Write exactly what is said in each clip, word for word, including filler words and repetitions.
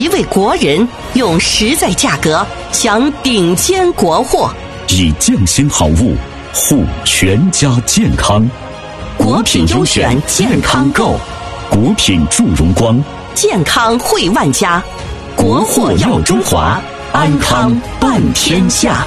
一位国人用实在价格抢顶尖国货， 以匠心好物护全家健康。 国品优选健康购， 国品祝荣光， 健康惠万家，国货耀中华，安康伴天下。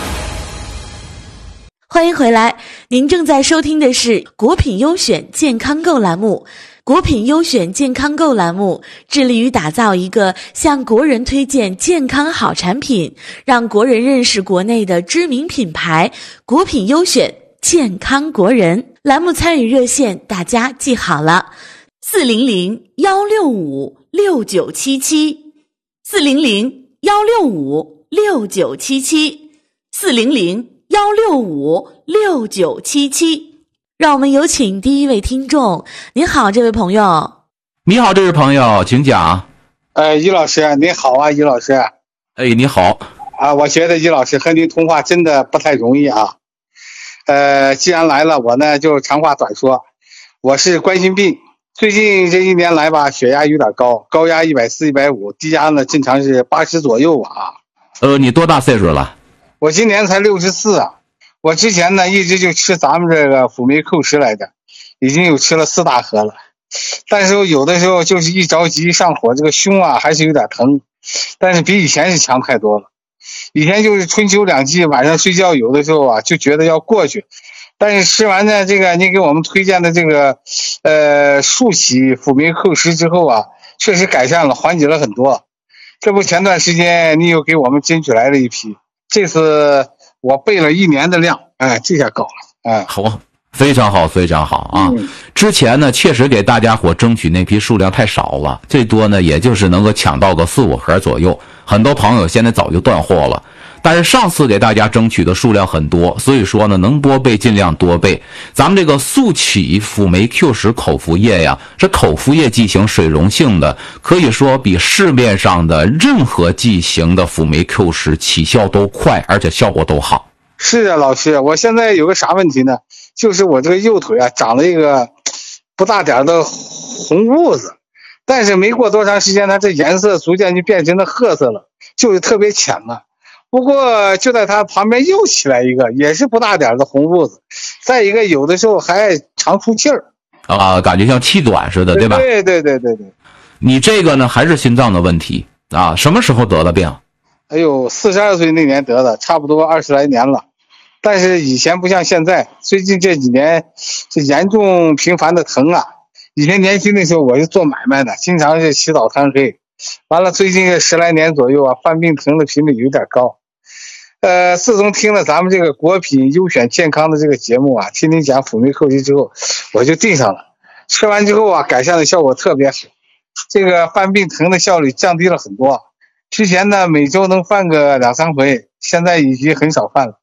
欢迎回来，您正在收听的是国品优选健康购栏目。国品优选健康购栏目致力于打造一个向国人推荐健康好产品，让国人认识国内的知名品牌。国品优选健康国人栏目参与热线大家记好了，四零零幺六五六九七七，四零零幺六五六九七七，四零零幺六五六九七七。让我们有请第一位听众。您好，这位朋友。 你好，这位朋友，请讲。 呃，于老师，你好啊，于老师。 哎，你好。 啊，我觉得于老师和您通话真的不太容易啊。呃，既然来了，我呢就长话短说。我是冠心病，最近这一年来吧，血压有点高，高压一百四、一百五，低压呢正常是八十左右啊。 呃，你多大岁数了？ 我今年才六十四啊。我之前呢一直就吃咱们这个辅酶 Q 十来的，已经有吃了四大盒了，但是有的时候就是一着急上火，这个胸啊还是有点疼，但是比以前是强太多了。以前就是春秋两季，晚上睡觉有的时候啊就觉得要过去，但是吃完呢这个你给我们推荐的这个呃速起辅酶 Q 十之后啊，确实改善了，缓解了很多。这不前段时间你又给我们争取来了一批，这次我备了一年的量，哎，这下够了，哎， 好，非常好，非常好啊！嗯、之前呢，确实给大家伙争取那批数量太少了，最多呢，也就是能够抢到个四五盒左右。很多朋友现在早就断货了，但是上次给大家争取的数量很多，所以说呢，能多备尽量多备。咱们这个速起辅酶 Q 十口服液呀，这口服液剂型水溶性的，可以说比市面上的任何剂型的辅酶 Q 十起效都快，而且效果都好。 是啊，老师，我现在有个啥问题呢？就是我这个右腿啊长了一个不大点的红痦子，但是没过多长时间，它这颜色逐渐就变成了褐色了，就是特别浅了。不过就在它旁边又起来一个，也是不大点的红痦子，再一个有的时候还常出气儿啊，感觉像气短似的，对吧？ 对对对对对。 你这个呢还是心脏的问题啊？什么时候得的病？ 哎呦，四十二岁那年得的，差不多二十来年了。但是以前不像现在，最近这几年这严重频繁的疼啊。以前年轻的时候我是做买卖的，经常是起早贪黑，完了最近这十来年左右啊，犯病疼的频率有点高。呃，自从听了咱们这个国品优选健康的这个节目啊，听您讲辅酶 Q 十之后，我就订上了。吃完之后啊，改善的效果特别好，这个犯病疼的效率降低了很多。之前呢每周能犯个两三回，现在已经很少犯了。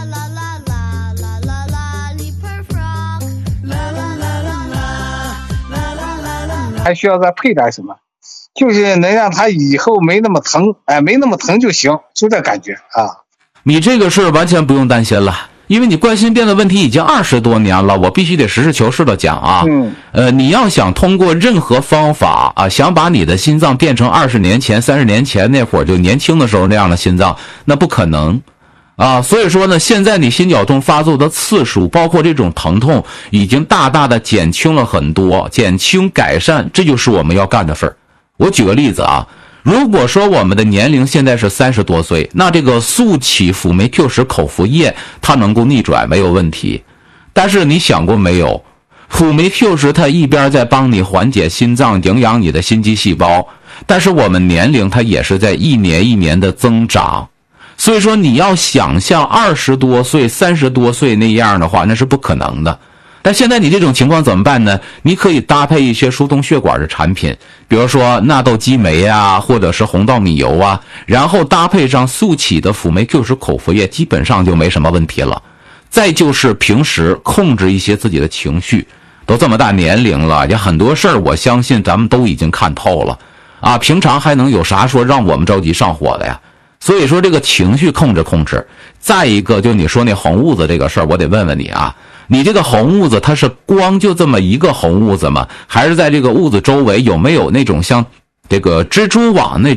还需要再配点什么，就是能让他以后没那么疼，哎，没那么疼就行，就这感觉啊。 你这个事完全不用担心了，因为你冠心病的问题已经二十多年了，我必须得实事求是的讲啊。嗯。呃，你要想通过任何方法啊，想把你的心脏变成二十年前、三十年前那会儿就年轻的时候那样的心脏，那不可能。啊，所以说呢，现在你心绞痛发作的次数，包括这种疼痛，已经大大的减轻了很多，减轻改善，这就是我们要干的事儿。我举个例子啊，如果说我们的年龄现在是三十多岁，那这个速起辅酶 Q 十口服液它能够逆转没有问题。但是你想过没有，辅酶 Q 十它一边在帮你缓解心脏，营养你的心肌细胞，但是我们年龄它也是在一年一年的增长。所以说你要想像二十多岁、三十多岁那样的话，那是不可能的。但现在你这种情况怎么办呢？你可以搭配一些疏通血管的产品，比如说纳豆激酶啊，或者是红稻米油啊，然后搭配上速起的辅酶 Q 十口服液，基本上就没什么问题了。再就是平时控制一些自己的情绪，都这么大年龄了，也很多事儿我相信咱们都已经看透了啊，平常还能有啥说让我们着急上火的呀？所以说这个情绪控制控制。再一个就你说那红痦子这个事儿，我得问问你啊，你这个红痦子它是光就这么一个红痦子吗？还是在这个痦子周围有没有那种像这个蜘蛛网那